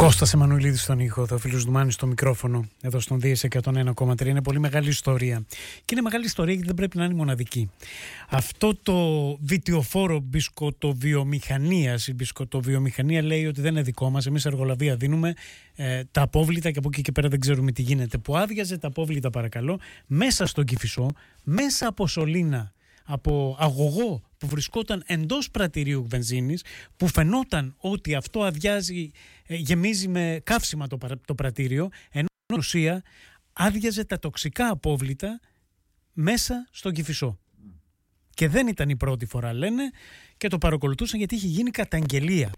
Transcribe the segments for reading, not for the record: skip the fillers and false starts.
Κώστας Εμμανουηλίδης στον ήχο, το Φίλος Δουμάνης στο μικρόφωνο, εδώ στον Δίες 101,3. Είναι πολύ μεγάλη ιστορία. Και είναι μεγάλη ιστορία γιατί δεν πρέπει να είναι μοναδική. Αυτό το βιτιοφόρο μπισκοτοβιομηχανίας, η μπισκοτοβιομηχανία λέει ότι δεν είναι δικό μας. Εμείς εργολαβία δίνουμε τα απόβλητα και από εκεί και πέρα δεν ξέρουμε τι γίνεται. Που άδειαζε τα απόβλητα, παρακαλώ, μέσα στον Κηφισό, μέσα από σωλήνα, από αγωγό που βρισκόταν εντός πρατηρίου βενζίνης, που φαινόταν ότι αυτό αδειάζει, γεμίζει με καύσιμα το πρατήριο, ενώ στην ουσία άδειαζε τα τοξικά απόβλητα μέσα στον Κηφισό. Και δεν ήταν η πρώτη φορά, λένε, και το παρακολουθούσαν γιατί είχε γίνει καταγγελία.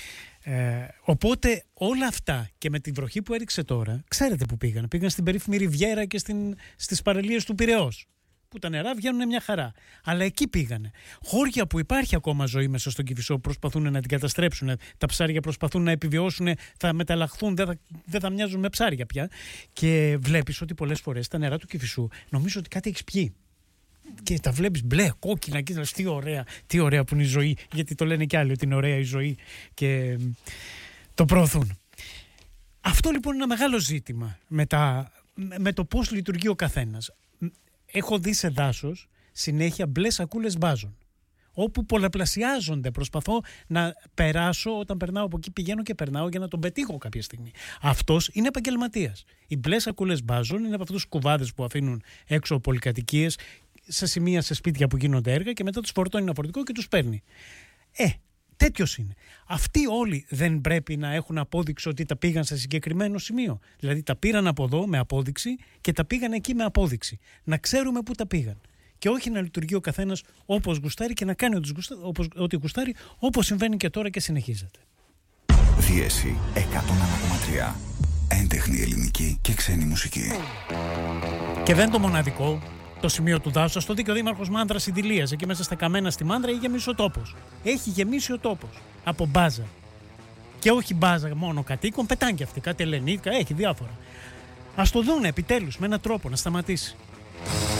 Οπότε όλα αυτά και με την βροχή που έριξε τώρα, ξέρετε που πήγαν. Πήγαν στην περίφημη Ριβιέρα και στις παραλίες του Πειραιώς, που τα νερά βγαίνουν μια χαρά. Αλλά εκεί πήγανε. Χώρια που υπάρχει ακόμα ζωή μέσα στον Κηφισό προσπαθούν να την καταστρέψουν. Τα ψάρια προσπαθούν να επιβιώσουν, θα μεταλλαχθούν, δεν θα μοιάζουν με ψάρια πια. Και βλέπεις ότι πολλές φορές τα νερά του Κηφισού νομίζω ότι κάτι έχεις πιει. Και τα βλέπεις μπλε, κόκκινα και λες τι ωραία που είναι η ζωή. Γιατί το λένε κι άλλοι ότι είναι ωραία η ζωή και το προωθούν. Αυτό λοιπόν είναι ένα μεγάλο ζήτημα με το πώς λειτουργεί ο καθένας. Έχω δει σε δάσος συνέχεια μπλε σακούλες μπάζων, όπου πολλαπλασιάζονται. Προσπαθώ να περάσω, όταν περνάω από εκεί πηγαίνω και περνάω για να τον πετύχω κάποια στιγμή. Αυτός είναι επαγγελματίας. Οι μπλε σακούλες μπάζων είναι από αυτούς τους κουβάδες που αφήνουν έξω από πολυκατοικίες, σε σημεία, σε σπίτια που γίνονται έργα και μετά τους φορτώνει ένα φορτικό και τους παίρνει. Τέτοιος είναι. Αυτοί όλοι δεν πρέπει να έχουν απόδειξη ότι τα πήγαν σε συγκεκριμένο σημείο? Δηλαδή τα πήραν από εδώ με απόδειξη και τα πήγαν εκεί με απόδειξη. Να ξέρουμε πού τα πήγαν. Και όχι να λειτουργεί ο καθένας όπως γουστάρει και να κάνει ό,τι γουστάρει, όπως συμβαίνει και τώρα και συνεχίζεται. Δίεση 101,3. Έντεχνη ελληνική και ξένη μουσική. Και δεν το μοναδικό. Το σημείο του δάσους, στο δίκαιο δήμαρχος Μάνδρας Ιδηλίας, εκεί μέσα στα καμένα στη Μάνδρα, έχει γεμίσει ο τόπος. Έχει γεμίσει ο τόπος από μπάζα. Και όχι μπάζα μόνο κατοίκων, πετάνε και αυτοί, κάτι ελενίτικα, έχει διάφορα. Ας το δούνε επιτέλους με έναν τρόπο να σταματήσει.